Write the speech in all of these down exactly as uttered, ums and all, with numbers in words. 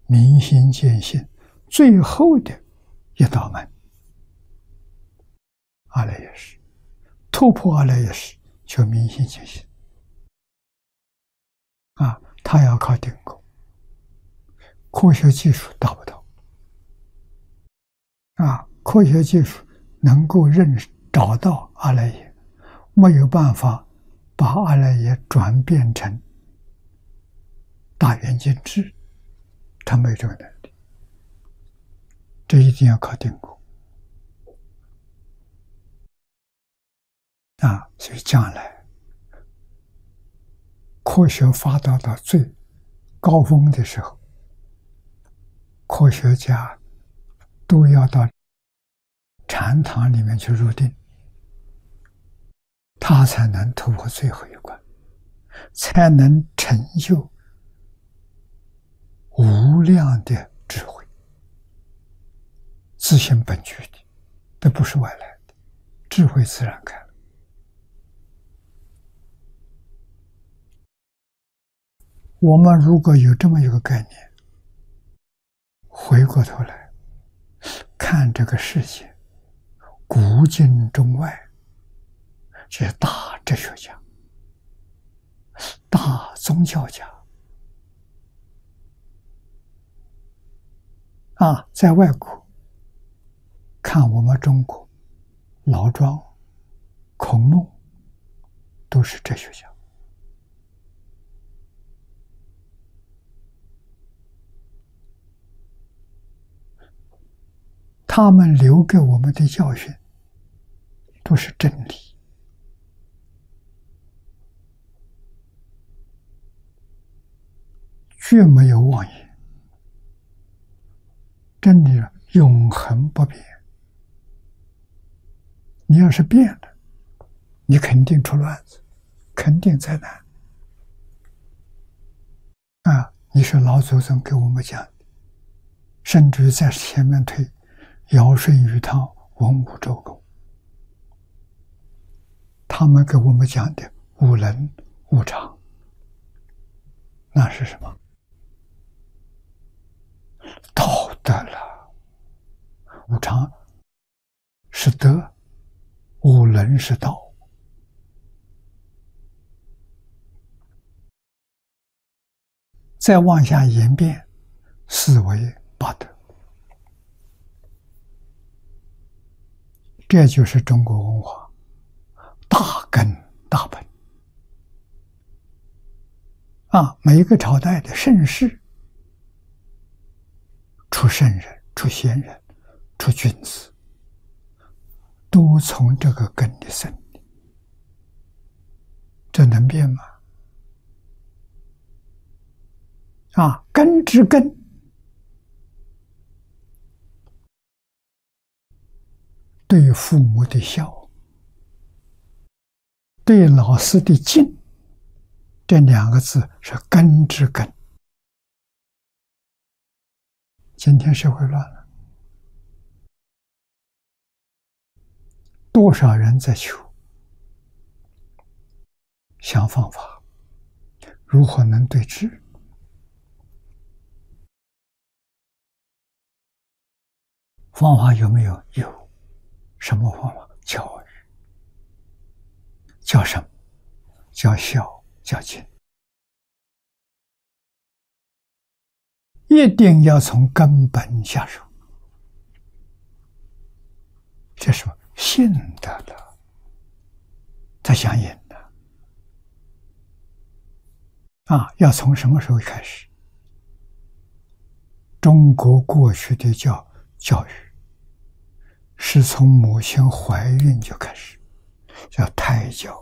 明心见性最后的一道门。阿赖耶识，突破阿赖耶识就明心见性啊，他要靠定功，科学技术达不到啊，科学技术能够认找到阿赖耶，没有办法把阿赖耶转变成大圆镜智，他没有这个能力，这一定要靠定功啊！所以将来科学发达到最高峰的时候，科学家都要到禅堂里面去入定，他才能突破最后一关，才能成就无量的智慧，自性本具的，这不是外来的，智慧自然开了。我们如果有这么一个概念，回过头来看这个世界，古今中外，这些大哲学家、大宗教家啊，在外国看我们中国，老庄、孔孟都是哲学家。他们留给我们的教训都是真理，绝没有妄言，真理永恒不变。你要是变了，你肯定出乱子，肯定灾难啊！你是老祖宗给我们讲的，甚至于在前面推尧舜禹汤文武周公，他们给我们讲的五伦五常，那是什么？道德了。五常是德，五伦是道。再往下演变，四维八德。这就是中国文化大根大本啊！每一个朝代的盛世，出圣人、出贤人、出君子，都从这个根里生的。这能变吗？啊，根之根，对父母的孝，对老师的敬，这两个字是根之根。今天社会乱了，多少人在求想方法，如何能对治？方法有没有？有。什么方法？教育。叫什么？叫孝，叫敬。一定要从根本下手。这是什么？信德了，他相应的啊！要从什么时候开始？中国过去的教教育是从母亲怀孕就开始，叫胎教。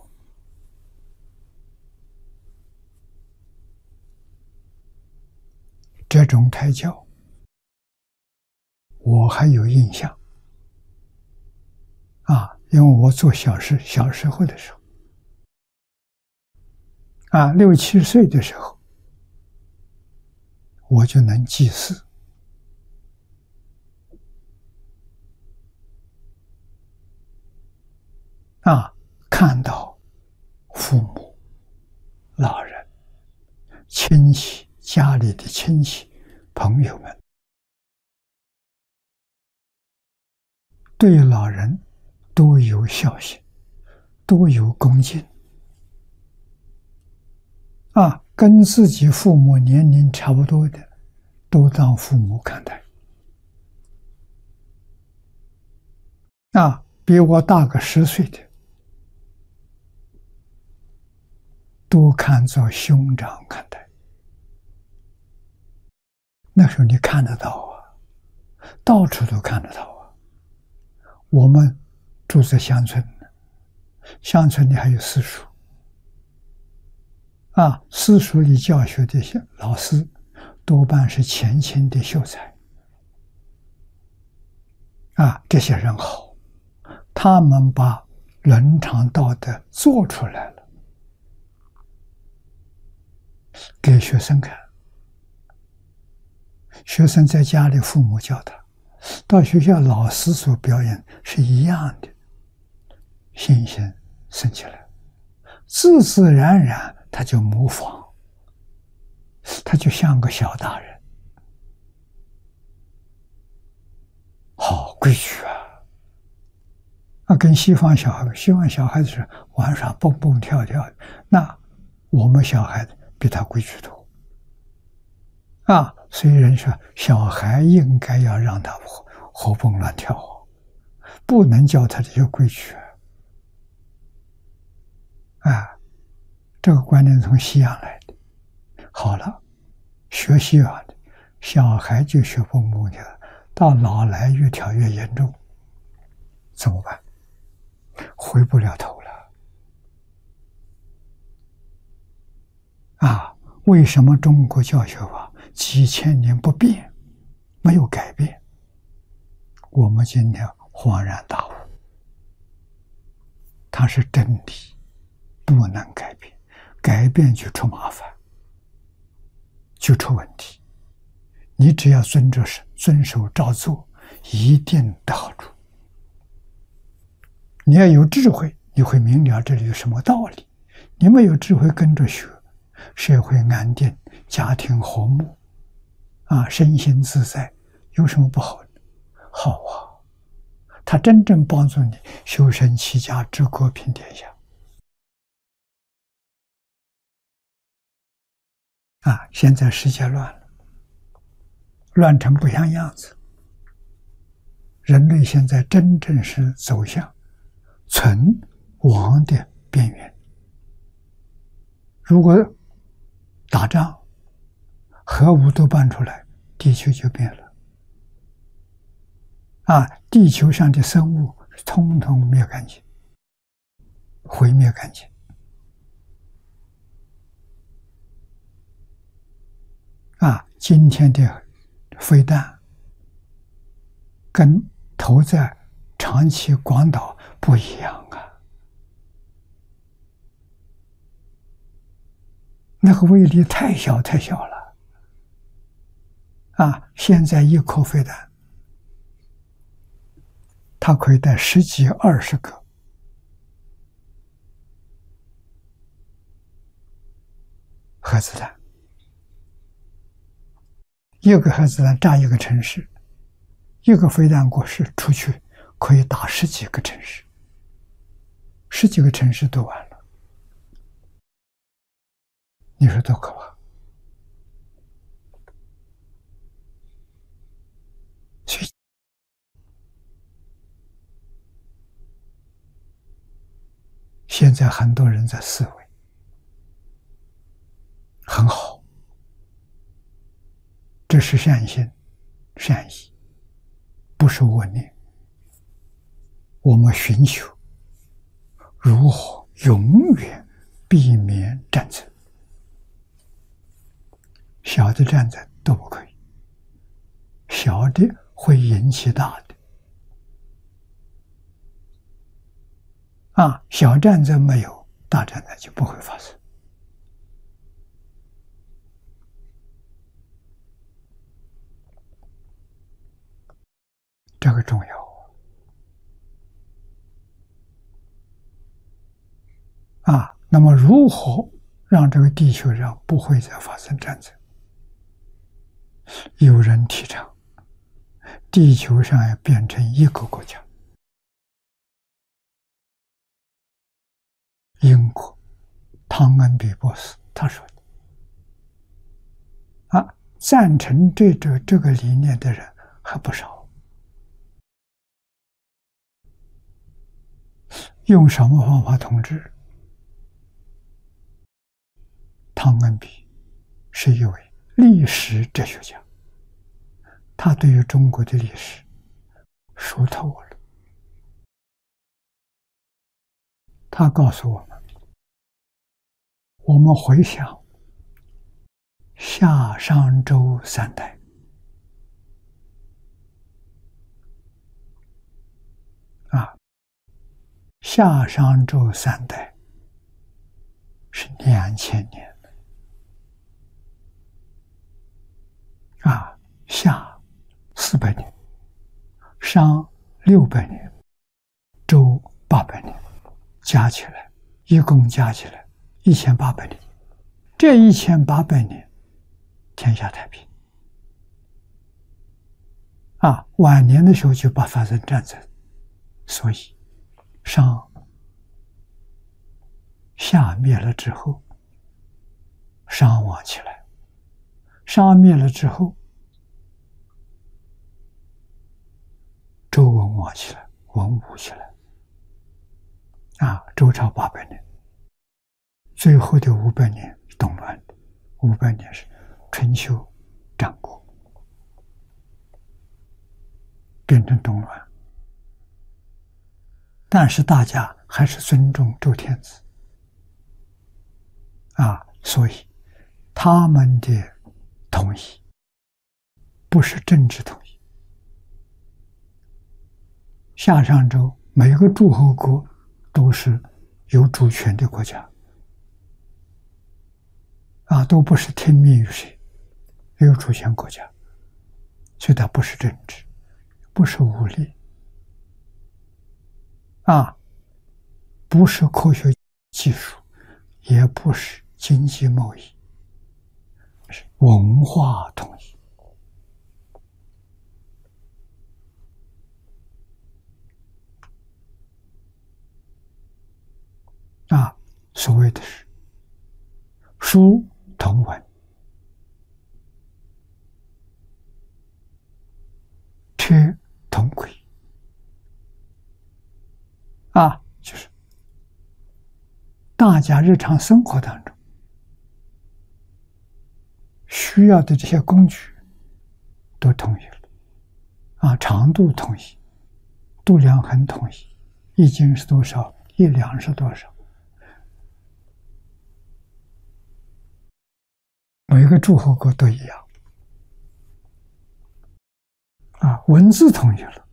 这种胎教，我还有印象啊，因为我做小时小时候的时候，啊，六七岁的时候，我就能祭祀。啊，看到父母、老人、亲戚，家里的亲戚朋友们对老人都有孝心，都有恭敬啊，跟自己父母年龄差不多的，都当父母看待啊，比我大个十岁的，都看作兄长看待。那时候你看得到啊，到处都看得到啊。我们住在乡村，乡村里还有私塾啊，私塾里教学的老师多半是前清的秀才啊，这些人好，他们把伦常道德做出来了，给学生看。学生在家里父母教他，到学校老师所表演是一样的，信心生起来，自自然然他就模仿，他就像个小大人。好规矩啊！啊，跟西方小孩，西方小孩子是玩耍蹦蹦跳跳的，那我们小孩子比他规矩多啊。所以人说，小孩应该要让他活活蹦乱跳，不能教他这些规矩啊。这个观念从西洋来的。好了，学西洋的小孩就学蹦蹦跳，到老来越跳越严重，怎么办？回不了头了啊！为什么中国教学法几千年不变，没有改变？我们今天恍然大悟，它是真理，不能改变，改变就出麻烦，就出问题。你只要遵着遵守照做，一定得好处。你要有智慧，你会明了这里有什么道理。你没有智慧跟着学，社会安定，家庭和睦啊，身心自在，有什么不好的？好啊，它真正帮助你修身齐家治国平天下啊！现在世界乱了，乱成不像样子，人类现在真正是走向存亡的边缘。如果打仗，核武都搬出来，地球就变了啊！地球上的生物通通灭干净，毁灭干净啊！今天的飞弹跟投在长崎、广岛不一样啊，那个威力太小太小了啊！现在一颗飞弹，它可以带十几、二十个核子弹，一个核子弹炸一个城市，一个飞弹过去出去可以打十几个城市，十几个城市都完了，你说多可怕！所以现在很多人在思维很好，这是善心善意，不是恶念。我们寻求如何永远避免战争，小的战争都不可以，小的会引起大的啊，小战争没有，大战争就不会发生。这个重要啊！那么如何让这个地球上不会再发生战争？ 有人提倡地球上要变成一个国家。英国汤恩比博士他说的啊，赞成这个这个理念的人还不少。用什么方法统治？汤恩比是一位历史哲学家，他对于中国的历史熟透了。他告诉我们，我们回想夏商周三代，啊，夏商周三代是两千年。啊，夏四百年，商六百年，周八百年，加起来一共加起来一千八百年。这一千八百年，天下太平。啊，晚年的时候就把发生战争，所以商夏灭了之后，商旺起来。商灭了之后，周文旺起来，文武起来。啊，周朝八百年，最后的五百年动乱的，五百年是春秋战国，变成动乱。但是大家还是尊重周天子，啊，所以他们的统一不是政治统一。夏商周每个诸侯国都是有主权的国家，啊，都不是听命于谁，有主权国家，所以它不是政治，不是武力，啊，不是科学技术，也不是经济贸易，是文化统一。啊，所谓的是书同文，车同轨，啊，就是大家日常生活当中需要的这些工具都统一了，啊，长度统一，度量衡统一，一斤是多少，一两是多少，每个诸侯国都一样，啊，文字统一了，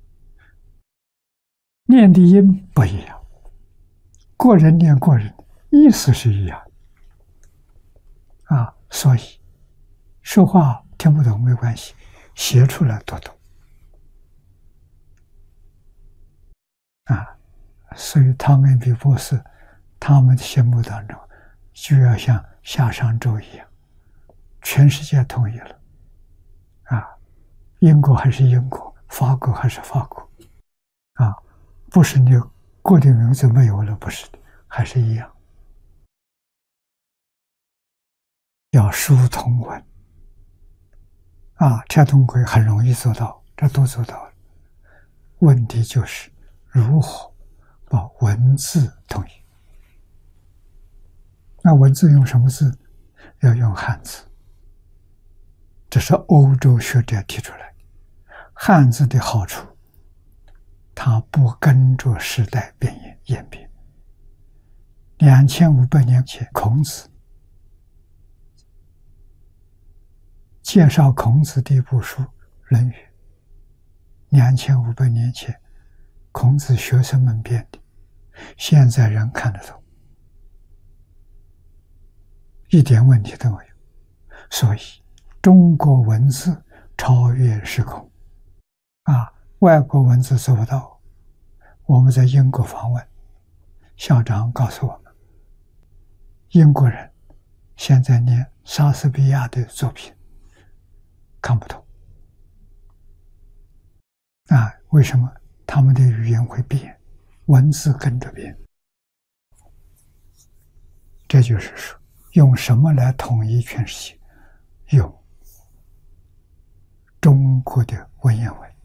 念的音不一样，个人念个人，意思是一样，啊，所以说话听不懂没关系，写出来多懂，啊，所以汤恩比博士他们的心目当中就要像夏商周一样，全世界统一了，啊，英国还是英国，法国还是法国，啊，不是你国的名字没有了，不是的，还是一样。要书同文，啊，这东西很容易做到，这都做到了。问题就是如何把文字统一。那文字用什么字？要用汉字。这是欧洲学者提出来的。汉字的好处，它不跟着时代变演演变。两千五百年前，孔子介绍孔子的一部书《论语》，两千五百年前孔子学生们编的，现在人看得懂，一点问题都没有。所以中国文字超越时空，啊，外国文字做不到。我们在英国访问，校长告诉我们，英国人现在念莎士比亚的作品， 看不懂。啊，为什么？他们的语言会变，文字跟着变。这就是说，用什么来统一全世界？用中国的文言文。